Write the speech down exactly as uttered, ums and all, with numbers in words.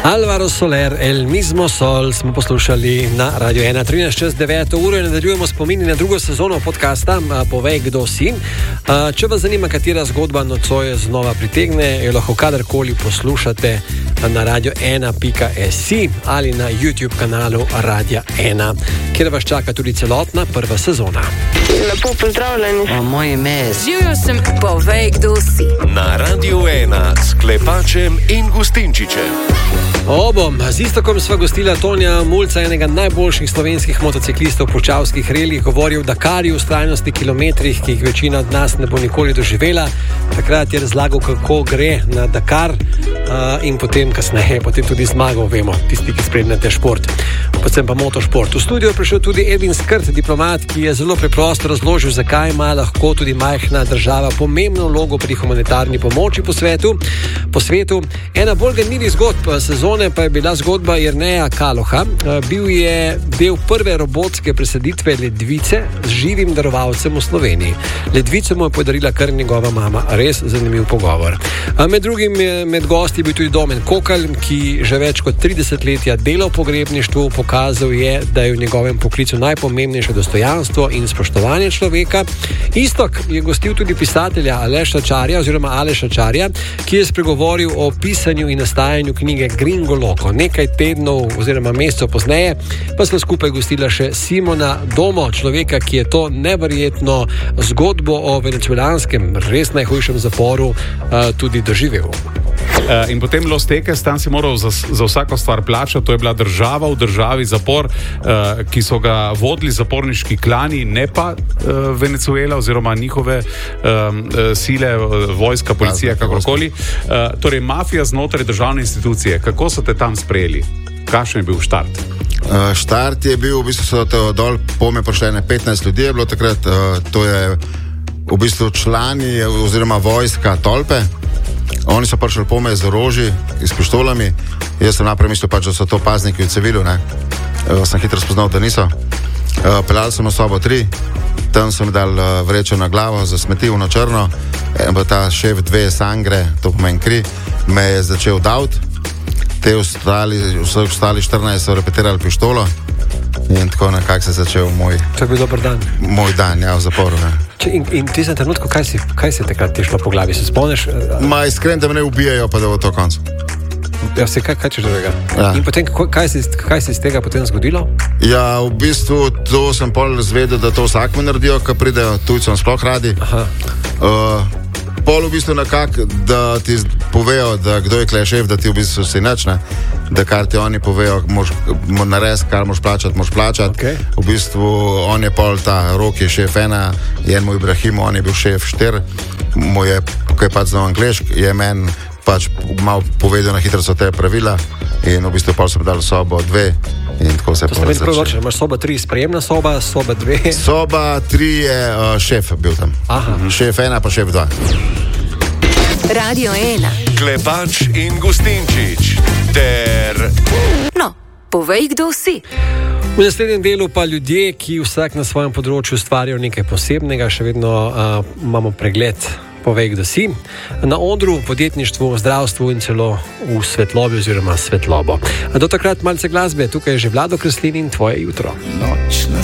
Álvaro Soler, El mismo sol smo poslušali na Radio ena, trinajst čez deveto uro in nadaljujemo spomini na drugo sezono podcasta Povej, kdo si. Če vas zanima, katera zgodba nocoj znova pritegne, jo lahko kadarkoli poslušate na radio ena pika si ali na YouTube kanalu Radia ena, kjer vas čaka tudi celotna prva sezona. Lepo pozdravljeni. O, moje ime je... Živjo sem, povej, kdo si. Na Radio ena s Klepačem in Gustinčičem. Obom, z Istokom sva gostila Tonija Mulca, enega najboljših slovenskih motociklistov po čavskih relih, govori o Dakarju, v trajnosti kilometrih, ki jih večina od nas ne bo nikoli doživela. Takrat je razlagal, kako gre na Dakar uh, in potem kasneje, potem tudi zmagal, vemo, tisti, ki spremljate šport, predvsem pa motošport. V studio je prišel tudi Edvin Skrt, diplomat, ki je zelo preprosto razložil, zakaj ima lahko tudi majhna država pomembno vlogo pri humanitarni pomoči po svetu. Po svetu. Ena bolj ganljivih zgodb sezone pa je bila zgodba Jerneja Kaloha. Bil je del prve robotske presaditve ledvice z živim darovalcem v Sloveniji. Ledvico mu je podarila kar njegova mama. Res zanimiv pogovor. Med drugim med gosti je bil tudi Domen Kokalj, ki že več kot trideset letja dela v pogrebništvu. Pokazal je, da je v njegovem poklicu najpomembnejše dostojanstvo in spoštovanje človeka. Istok je gostil tudi pisatelja Aleša Čarja oziroma Aleša Čarja, ki je spregovoril o pisanju in nastajanju knjige Gringo Loko. Nekaj tednov oziroma mesecev pozneje pa smo skupaj gostila še Simona Domo, človeka, ki je to neverjetno zgodbo o venezuelanskem, res najhujšem zaporu uh, tudi doživel. Uh, in potem Los Teques, tam si moral za, za vsako stvar plačati, to je bila država v državi, zapor, uh, ki so ga vodili zaporniški klani, ne pa uh, Venezuela oziroma njihove um, sile, vojska, policija, kakorkoli. Uh, torej, mafija znotraj državne institucije. Kako so te tam sprejeli? Kakšen je bil štart? Uh, štart je bil, v bistvu so to dol pome prišle petnajst ljudi, je bilo takrat, uh, to je v bistvu člani oziroma vojska Tolpe. Oni so prišli pome z orožji, s pištolami. Jaz sem naprej mislil pač, da so to pazniki v civilu, ne. Uh, sem hitro spoznal, da niso. Uh, peljali sem v sobo tri, tam sem dal uh, vrečo na glavo za smeti na črno. En pa ta šef dve sangre, to pomeni kri, me je začel davt. Te ostali, vse ostali štirinajst so repetirali pištolo in tako nekako se je začel moj... To je bil dober dan. Moj dan, ja, v zaporu, ne. Če, in, in ti za trenutku, kaj si, kaj si takrat ti šlo po glavi, se spomniš? Ma iskren, da me ne ubijajo, pa da bo to konc. Ja, se kaj, kaj češ drugega? Ja. In potem, kaj se kaj se iz tega potem zgodilo? Ja, v bistvu to sem pol zvedel, da to vsakmo naredijo, ko pridejo tujcem sploh radi. Aha. Uh, pol v bistvu nekak, da ti povejo, da kdo je klej šef, da ti v bistvu si nič, ne? Da kar ti oni povejo, moš narediti, kar moš plačati, moš plačati. Okay. V bistvu on je pol ta Rok je šef ena, je moj Ibrahim, on je bil šef štir, moj je, ko je pač znal anglišk, je men pač malo povedal na hitro so te pravila in v bistvu pol sem dal sobo dve in tako se je povedal. To se pravi odločil, imaš soba tri, sprejemna soba, soba dve? Soba tri je uh, šef bil tam. Aha. Šef ena pa šef dva. Radio ena. Klepač in Gustinčič ter... No, povej, kdo si. V naslednjem delu pa ljudje, ki vsak na svojem področju ustvarjajo nekaj posebnega, še vedno uh, imamo pregled. Povej, kdo si. Na odru, podjetništvu, zdravstvu in celo v svetlobi oziroma svetlobo. Do takrat malce glasbe, tukaj je že Vlado Kreslin in tvoje jutro. Noč na